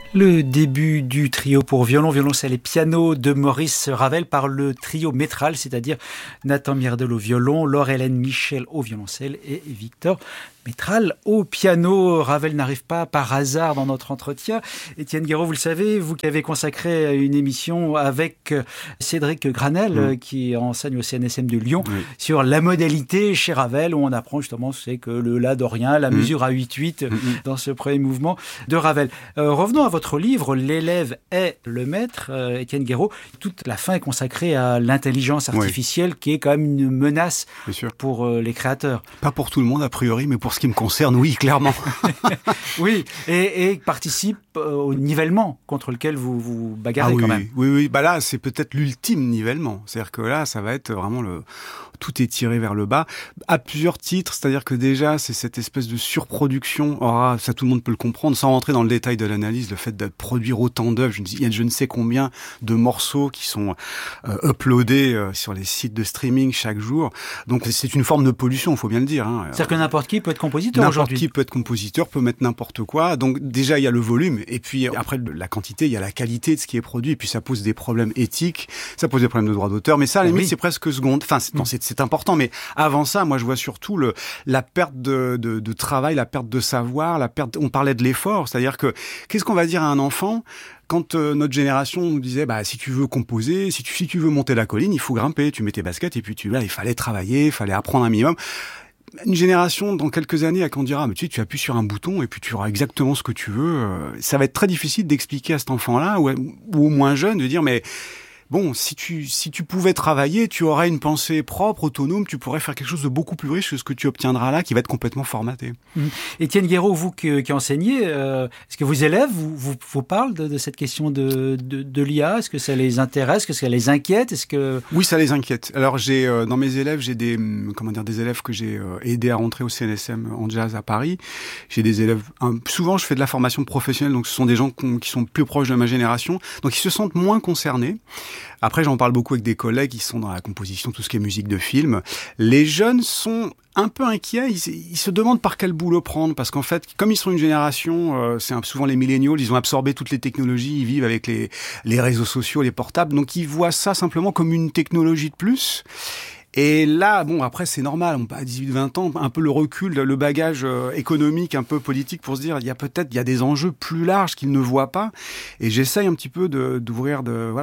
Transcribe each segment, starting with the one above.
Le début du trio pour violon, violoncelle et piano de Maurice Ravel par le trio métral, c'est-à-dire Nathan Mierdel au violon, Laure-Hélène Michel au violoncelle et Victor Métral au piano. Ravel n'arrive pas par hasard dans notre entretien. Étienne Guéraud, vous le savez, vous qui avez consacré une émission avec Cédric Granel, qui enseigne au CNSM de Lyon, sur la modalité chez Ravel, où on apprend justement c'est que le la dorien, la mesure à 8/8 dans ce premier mouvement de Ravel. Revenons à votre livre, L'élève est le maître, Étienne Guéraud. Toute la fin est consacrée à l'intelligence artificielle, qui est quand même une menace pour les créateurs. Pas pour tout le monde a priori, mais pour ce qui me concerne, oui, clairement. Oui, et participe au nivellement contre lequel vous vous bagarrez quand même. Oui. Bah là, c'est peut-être l'ultime nivellement. C'est-à-dire que là, ça va être vraiment tout est tiré vers le bas à plusieurs titres. C'est-à-dire que déjà, c'est cette espèce de surproduction. Alors, ça, tout le monde peut le comprendre, sans rentrer dans le détail de l'analyse. Le fait de produire autant d'œuvres, il y a je ne sais combien de morceaux qui sont uploadés sur les sites de streaming chaque jour. Donc, c'est une forme de pollution, il faut bien le dire. C'est-à-dire que n'importe qui peut être compositeur aujourd'hui. N'importe qui peut être compositeur, peut mettre n'importe quoi. Donc, déjà, il y a le volume. Et puis, après la quantité, il y a la qualité de ce qui est produit. Et puis, ça pose des problèmes éthiques. Ça pose des problèmes de droit d'auteur. Mais ça, à la limite, c'est presque seconde. Enfin, c'est important. Mais avant ça, moi, je vois surtout la perte de travail, la perte de savoir, on parlait de l'effort. C'est-à-dire que, qu'est-ce qu'on va dire à un enfant quand notre génération nous disait si tu veux composer, si tu veux monter la colline, il faut grimper, tu mets tes baskets et puis il fallait travailler, il fallait apprendre un minimum. Une génération, dans quelques années, à qui on dira, tu appuies sur un bouton et puis tu auras exactement ce que tu veux. Ça va être très difficile d'expliquer à cet enfant-là ou au moins jeune de dire, mais bon, si tu pouvais travailler, tu aurais une pensée propre, autonome, tu pourrais faire quelque chose de beaucoup plus riche que ce que tu obtiendras là, qui va être complètement formaté. Étienne Guéraud, vous qui enseignez, est-ce que vos élèves vous parlent de cette question de l'IA? Est-ce que ça les intéresse? Est-ce que ça les inquiète? Oui, ça les inquiète. Alors, dans mes élèves, j'ai des élèves que j'ai aidés à rentrer au CNSM en jazz à Paris. J'ai des élèves, souvent je fais de la formation professionnelle, donc ce sont des gens qui sont plus proches de ma génération, donc ils se sentent moins concernés. Après, j'en parle beaucoup avec des collègues qui sont dans la composition, tout ce qui est musique de film. Les jeunes sont un peu inquiets, ils se demandent par quel bout le prendre, parce qu'en fait, comme ils sont une génération, c'est souvent les millennials, ils ont absorbé toutes les technologies, ils vivent avec les réseaux sociaux, les portables, donc ils voient ça simplement comme une technologie de plus. Et là, après, c'est normal, à 18-20 ans, un peu le recul, le bagage économique, un peu politique pour se dire, il y a des enjeux plus larges qu'ils ne voient pas. Et j'essaye un petit peu d'ouvrir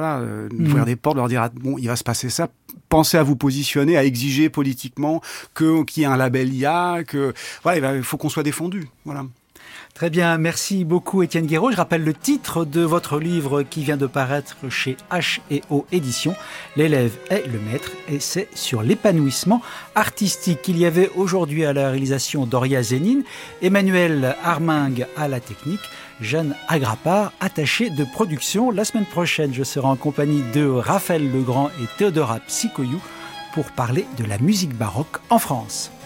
des portes, de leur dire, il va se passer ça. Pensez à vous positionner, à exiger politiquement qu'il y ait un label IA, il faut qu'on soit défendu. Voilà. Très bien, merci beaucoup Étienne Guéraud. Je rappelle le titre de votre livre qui vient de paraître chez H&O Éditions. L'élève est le maître et c'est sur l'épanouissement artistique. Il y avait aujourd'hui à la réalisation Doria Zénine, Emmanuel Armingue à la technique, Jeanne Agrapard, attachée de production. La semaine prochaine, je serai en compagnie de Raphaël Legrand et Théodora Psychoyou pour parler de la musique baroque en France.